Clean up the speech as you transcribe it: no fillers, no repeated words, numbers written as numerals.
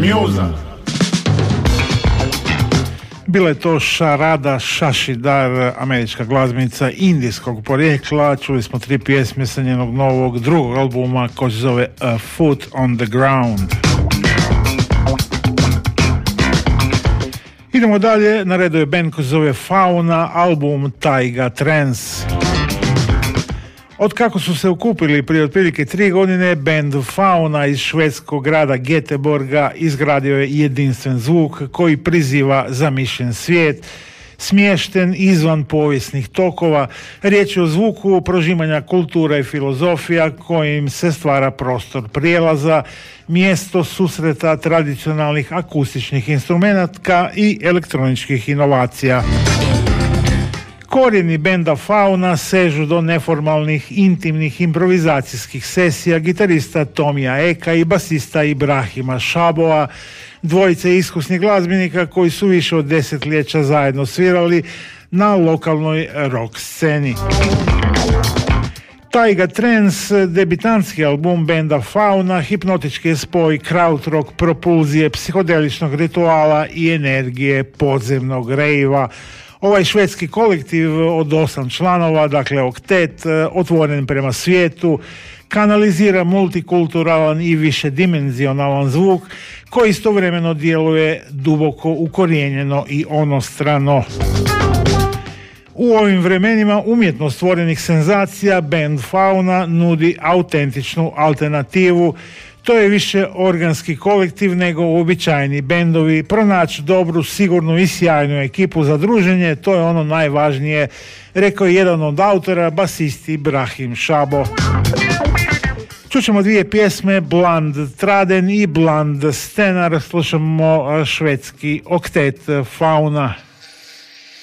Mjuza. Bila je to Šarada Šašidar, američka glazbenica indijskog porijekla. Čuli smo 3 pjesme sa njenog novog drugog albuma koji se zove A Foot on the Ground. Idemo dalje, na redu je band koji se zove Fauna, album Taiga Trance. Od kako su se okupili prije otprilike 3 godine, band Fauna iz švedskog grada Göteborga izgradio je jedinstven zvuk koji priziva zamišljen svijet, smješten izvan povijesnih tokova. Riječ je o zvuku prožimanja kultura i filozofija kojim se stvara prostor prijelaza, mjesto susreta tradicionalnih akustičnih instrumenata i elektroničkih inovacija. Korijeni benda Fauna sežu do neformalnih, intimnih improvizacijskih sesija gitarista Tomija Eka i basista Ibrahima Šaboa, dvojice iskusnih glazbenika koji su više od desetljeća zajedno svirali na lokalnoj rock sceni. Taiga Trance, debitantski album benda Fauna, hipnotički je spoj krautrock propulzije, psihodeličnog rituala i energije podzemnog rejva. Ovaj švedski kolektiv od 8 članova, dakle oktet, otvoren prema svijetu, kanalizira multikulturalan i višedimenzionalan zvuk koji istovremeno djeluje duboko ukorijenjeno i onostrano. U ovim vremenima umjetno stvorenih senzacija band Fauna nudi autentičnu alternativu. To je više organski kolektiv nego uobičajeni bendovi. Pronaći dobru, sigurnu i sjajnu ekipu za druženje, to je ono najvažnije, rekao je jedan od autora, basist Ibrahim Šabo. Čućemo 2 pjesme, Bland Traden i Bland Stenar. Slušamo švedski oktet Fauna.